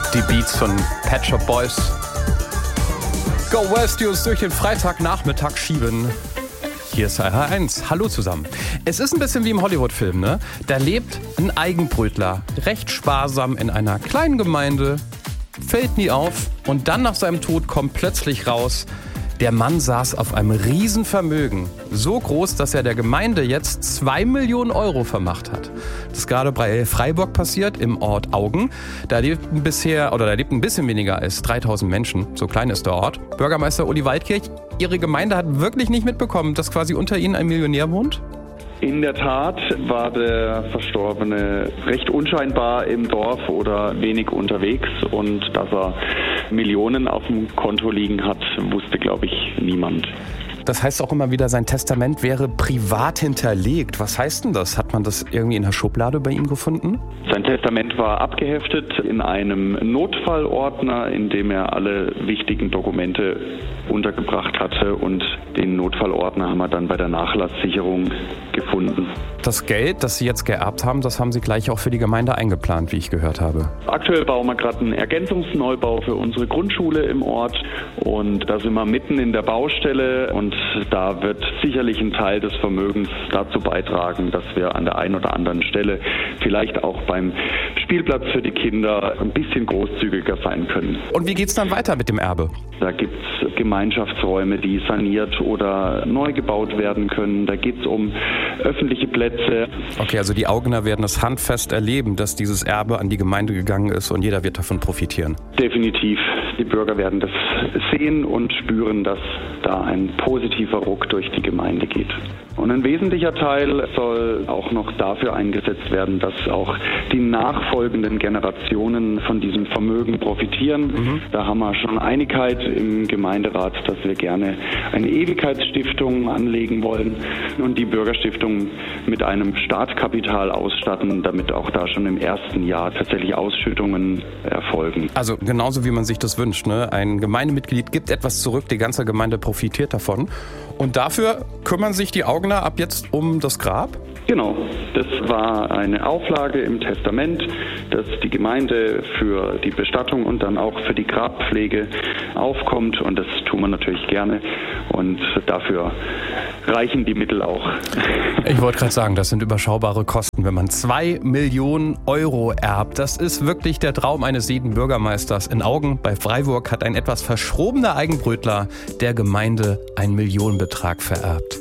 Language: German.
Die Beats von Pet Shop Boys. Go West, die uns durch den Freitagnachmittag schieben. Hier ist HR1. Hallo zusammen. Es ist ein bisschen wie im Hollywood-Film, ne? Da lebt ein Eigenbrötler, recht sparsam in einer kleinen Gemeinde, fällt nie auf und dann nach seinem Tod kommt plötzlich raus, der Mann saß auf einem Riesenvermögen. So groß, dass er der Gemeinde jetzt 2 Millionen Euro vermacht hat. Das ist gerade bei Freiburg passiert, im Ort Augen. Da lebt ein bisschen weniger als 3000 Menschen. So klein ist der Ort. Bürgermeister Uli Waldkirch, Ihre Gemeinde hat wirklich nicht mitbekommen, dass quasi unter Ihnen ein Millionär wohnt? In der Tat war der Verstorbene recht unscheinbar im Dorf oder wenig unterwegs, und dass er Millionen auf dem Konto liegen hat, wusste, glaube ich, niemand. Das heißt auch immer wieder, sein Testament wäre privat hinterlegt. Was heißt denn das? Hat man das irgendwie in der Schublade bei ihm gefunden? Sein Testament war abgeheftet in einem Notfallordner, in dem er alle wichtigen Dokumente untergebracht hatte, und den Notfallordner haben wir dann bei der Nachlasssicherung gefunden. Das Geld, das Sie jetzt geerbt haben, das haben Sie gleich auch für die Gemeinde eingeplant, wie ich gehört habe. Aktuell bauen wir gerade einen Ergänzungsneubau für unsere Grundschule im Ort, und da sind wir mitten in der Baustelle, und da wird sicherlich ein Teil des Vermögens dazu beitragen, dass wir an der einen oder anderen Stelle vielleicht auch beim Spielplatz für die Kinder ein bisschen großzügiger sein können. Und wie geht's dann weiter mit dem Erbe? Da gibt's Gemeinschaftsräume, die saniert oder neu gebaut werden können. Da geht's um öffentliche Plätze. Okay, also die Augener werden es handfest erleben, dass dieses Erbe an die Gemeinde gegangen ist, und jeder wird davon profitieren. Definitiv. Die Bürger werden das sehen und spüren, dass da ein positiver Ruck durch die Gemeinde geht. Und ein wesentlicher Teil soll auch noch dafür eingesetzt werden, dass auch die nachfolgenden Generationen von diesem Vermögen profitieren. Da haben wir schon Einigkeit im Gemeinderat, dass wir gerne eine Ewigkeitsstiftung anlegen wollen und die Bürgerstiftung mit einem Startkapital ausstatten, damit auch da schon im ersten Jahr tatsächlich Ausschüttungen erfolgen. Also genauso wie man sich das wünscht, ne? Ein Gemeindemitglied gibt etwas zurück, die ganze Gemeinde profitiert davon. Und dafür kümmern sich die Augener ab jetzt um das Grab? Genau, das war eine Auflage im Testament, dass die Gemeinde für die Bestattung und dann auch für die Grabpflege aufkommt, und das tun wir natürlich gerne, und dafür reichen die Mittel auch. Ich wollte gerade sagen, das sind überschaubare Kosten, wenn man 2 Millionen Euro erbt. Das ist wirklich der Traum eines jeden Bürgermeisters. In Augen bei Freiburg hat ein etwas verschrobener Eigenbrötler der Gemeinde einen Millionenbetrag vererbt.